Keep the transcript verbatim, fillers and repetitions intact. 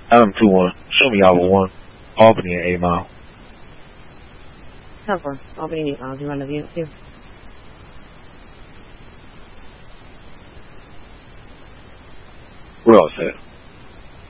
Adam two one. Show me Alpha one. Albany and eight mile. Cover. Albany and eight mile. Do you want to view it too? We're all set.